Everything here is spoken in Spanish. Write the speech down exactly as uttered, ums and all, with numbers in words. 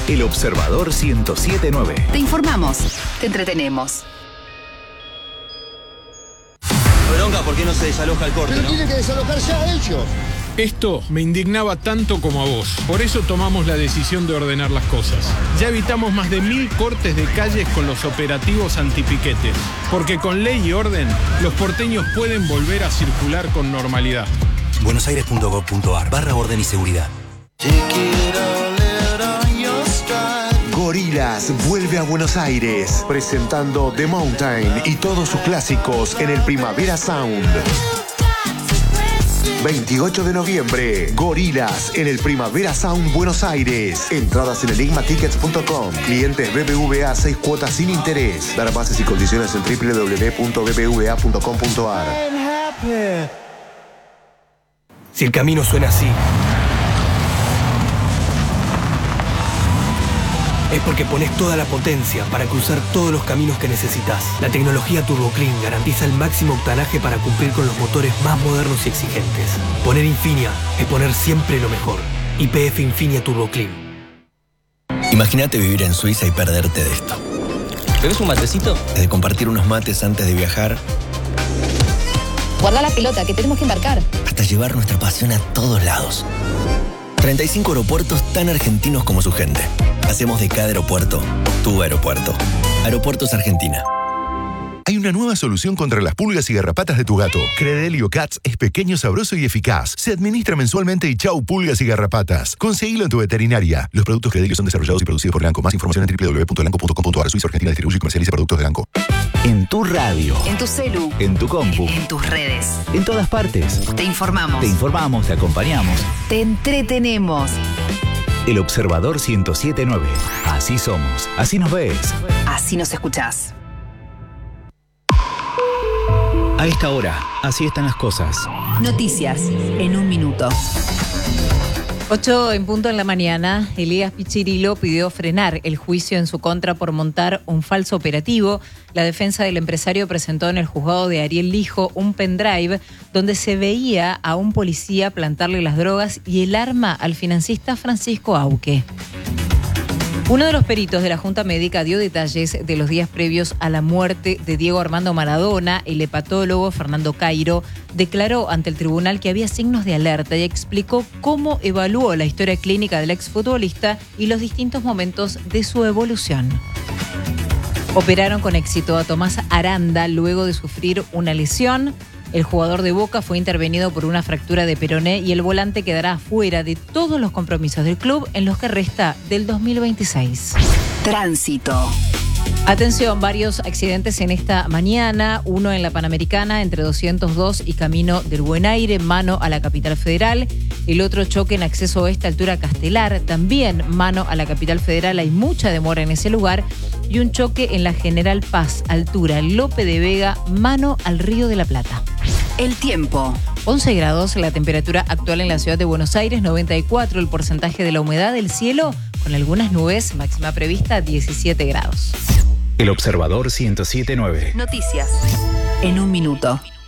El Observador ciento siete punto nueve. Te informamos, te entretenemos. Bronca, ¿por qué no se desaloja el corte? Pero ¿no? tienen que desalojar ya ellos. Esto me indignaba tanto como a vos. Por eso tomamos la decisión de ordenar las cosas. Ya evitamos más de mil cortes de calles con los operativos antipiquete. Porque con ley y orden, los porteños pueden volver a circular con normalidad. buenosaires punto gov punto ar barra orden y seguridad. Gorillaz vuelve a Buenos Aires, presentando The Mountain y todos sus clásicos en el Primavera Sound. veintiocho de noviembre, Gorillaz en el Primavera Sound Buenos Aires. Entradas en enigma tickets punto com. Clientes B B V A, seis cuotas sin interés. Dar bases y condiciones en doble u doble u doble u punto b b v a punto com punto ar. Si el camino suena así, es porque pones toda la potencia para cruzar todos los caminos que necesitas. La tecnología TurboClean garantiza el máximo octanaje para cumplir con los motores más modernos y exigentes. Poner Infinia es poner siempre lo mejor. Y P F Infinia TurboClean. Imagínate vivir en Suiza y perderte de esto. ¿Bebes un matecito? De compartir unos mates antes de viajar, Guarda la pelota, que tenemos que embarcar. hasta llevar nuestra pasión a todos lados. treinta y cinco aeropuertos tan argentinos como su gente. Hacemos de cada aeropuerto tu aeropuerto. Aeropuertos Argentina. Hay una nueva solución contra las pulgas y garrapatas de tu gato. Credelio Cats es pequeño, sabroso y eficaz. Se administra mensualmente y chau pulgas y garrapatas. Conseguilo en tu veterinaria. Los productos Credelio son desarrollados y producidos por Elanco. Más información en doble u doble u doble u punto elanco punto com punto ar. Suiza Argentina distribuye y comercializa productos de Elanco. En tu radio. En tu celu. En tu compu. En tus redes. En todas partes. Te informamos. Te informamos, te acompañamos. Te entretenemos. El Observador ciento siete punto nueve. Así somos. Así nos ves. Así nos escuchás. A esta hora, así están las cosas. Noticias en un minuto. ocho en punto en la mañana, Elías Pichirilo pidió frenar el juicio en su contra por montar un falso operativo. La defensa del empresario presentó en el juzgado de Ariel Lijo un pendrive donde se veía a un policía plantarle las drogas y el arma al financista Francisco Auque. Uno de los peritos de la Junta Médica dio detalles de los días previos a la muerte de Diego Armando Maradona. El hepatólogo Fernando Cairo declaró ante el tribunal que había signos de alerta y explicó cómo evaluó la historia clínica del exfutbolista y los distintos momentos de su evolución. Operaron con éxito a Tomás Aranda luego de sufrir una lesión. El jugador de Boca fue intervenido por una fractura de peroné y el volante quedará fuera de todos los compromisos del club en los que resta del dos mil veintiséis. Tránsito. Atención, varios accidentes en esta mañana. Uno en la Panamericana entre doscientos dos y Camino del Buen Aire, mano a la capital federal. El otro choque en acceso oeste, altura Castelar, también mano a la capital federal. Hay mucha demora en ese lugar. Y un choque en la General Paz, altura Lope de Vega, mano al Río de la Plata. El tiempo. once grados la temperatura actual en la ciudad de Buenos Aires, noventa y cuatro el porcentaje de la humedad del cielo, con algunas nubes, máxima prevista diecisiete grados. El Observador ciento siete punto nueve. Noticias en un minuto.